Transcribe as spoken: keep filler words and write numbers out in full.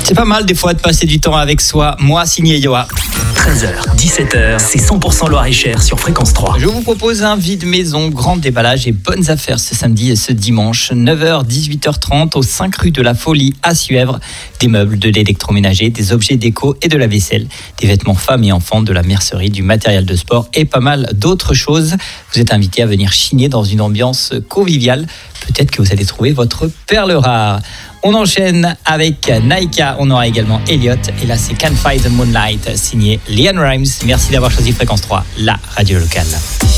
C'est pas mal des fois de passer du temps avec soi. Moi, signé Yoa. treize heures, dix-sept heures, c'est cent pour cent Loir-et-Cher sur Fréquence trois. Je vous propose un vide-maison, grand déballage et bonnes affaires ce samedi et ce dimanche. neuf heures, dix-huit heures trente au cinq rue de la Folie à Suèvre. Des meubles, de l'électroménager, des objets déco et de la vaisselle. Des vêtements femmes et enfants, de la mercerie, du matériel de sport et pas mal d'autres choses. Vous êtes invité à venir chiner dans une ambiance conviviale. Peut-être que vous allez trouver votre perle rare. On enchaîne avec Naika, on aura également Elliot et là c'est Can't Fight the Moonlight signé Leanne Rimes. Merci d'avoir choisi Fréquence trois, la radio locale.